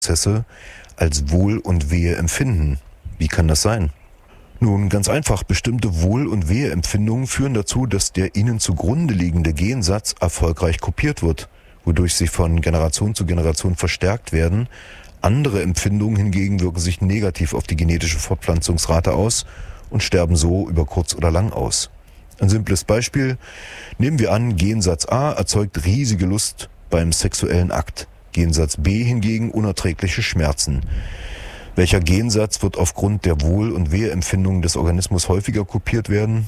Prozesse als Wohl und Wehe empfinden. Wie kann das sein? Nun, ganz einfach, bestimmte Wohl- und Weheempfindungen führen dazu, dass der ihnen zugrunde liegende Gensatz erfolgreich kopiert wird, wodurch sie von Generation zu Generation verstärkt werden. Andere Empfindungen hingegen wirken sich negativ auf die genetische Fortpflanzungsrate aus und sterben so über kurz oder lang aus. Ein simples Beispiel: Nehmen wir an, Gensatz A erzeugt riesige Lust beim sexuellen Akt, Gensatz B hingegen unerträgliche Schmerzen. Welcher Gensatz wird aufgrund der Wohl- und Weheempfindungen des Organismus häufiger kopiert werden?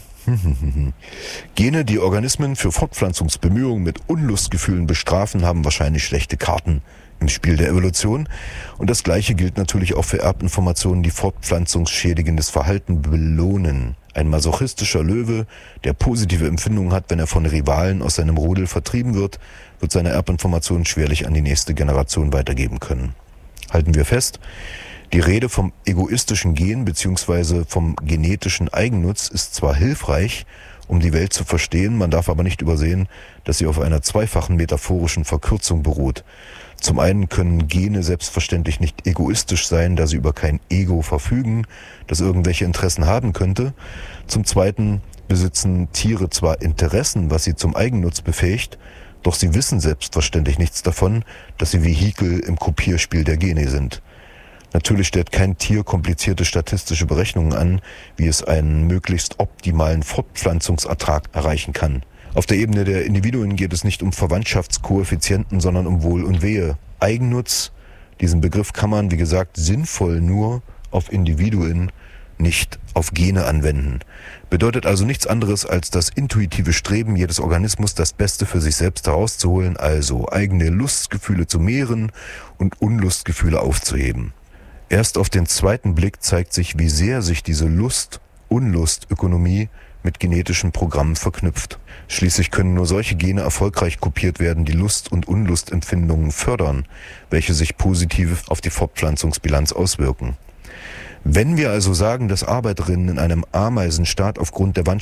Gene, die Organismen für Fortpflanzungsbemühungen mit Unlustgefühlen bestrafen, haben wahrscheinlich schlechte Karten im Spiel der Evolution. Und das Gleiche gilt natürlich auch für Erbinformationen, die fortpflanzungsschädigendes Verhalten belohnen. Ein masochistischer Löwe, der positive Empfindungen hat, wenn er von Rivalen aus seinem Rudel vertrieben wird seine Erbinformationen schwerlich an die nächste Generation weitergeben können. Halten wir fest: Die Rede vom egoistischen Gen bzw. vom genetischen Eigennutz ist zwar hilfreich, um die Welt zu verstehen, man darf aber nicht übersehen, dass sie auf einer zweifachen metaphorischen Verkürzung beruht. Zum einen können Gene selbstverständlich nicht egoistisch sein, da sie über kein Ego verfügen, das irgendwelche Interessen haben könnte. Zum zweiten besitzen Tiere zwar Interessen, was sie zum Eigennutz befähigt, doch sie wissen selbstverständlich nichts davon, dass sie Vehikel im Kopierspiel der Gene sind. Natürlich stellt kein Tier komplizierte statistische Berechnungen an, wie es einen möglichst optimalen Fortpflanzungsertrag erreichen kann. Auf der Ebene der Individuen geht es nicht um Verwandtschaftskoeffizienten, sondern um Wohl und Wehe. Eigennutz, diesen Begriff kann man, wie gesagt, sinnvoll nur auf Individuen, nicht auf Gene anwenden. Bedeutet also nichts anderes als das intuitive Streben jedes Organismus, das Beste für sich selbst herauszuholen, also eigene Lustgefühle zu mehren und Unlustgefühle aufzuheben. Erst auf den zweiten Blick zeigt sich, wie sehr sich diese Lust-Unlust-Ökonomie mit genetischen Programmen verknüpft. Schließlich können nur solche Gene erfolgreich kopiert werden, die Lust- und Unlustempfindungen fördern, welche sich positiv auf die Fortpflanzungsbilanz auswirken. Wenn wir also sagen, dass Arbeiterinnen in einem Ameisenstaat aufgrund der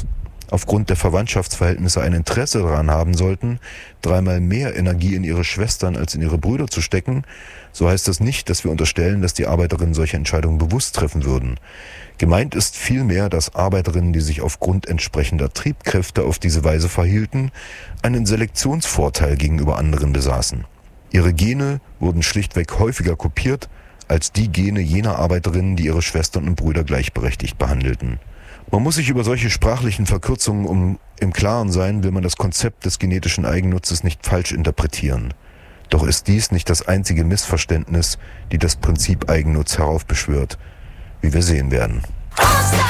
Verwandtschaftsverhältnisse ein Interesse daran haben sollten, 3-mal mehr Energie in ihre Schwestern als in ihre Brüder zu stecken, so heißt das nicht, dass wir unterstellen, dass die Arbeiterinnen solche Entscheidungen bewusst treffen würden. Gemeint ist vielmehr, dass Arbeiterinnen, die sich aufgrund entsprechender Triebkräfte auf diese Weise verhielten, einen Selektionsvorteil gegenüber anderen besaßen. Ihre Gene wurden schlichtweg häufiger kopiert als die Gene jener Arbeiterinnen, die ihre Schwestern und Brüder gleichberechtigt behandelten. Man muss sich über solche sprachlichen Verkürzungen im Klaren sein, will man das Konzept des genetischen Eigennutzes nicht falsch interpretieren. Doch ist dies nicht das einzige Missverständnis, die das Prinzip Eigennutz heraufbeschwört, wie wir sehen werden.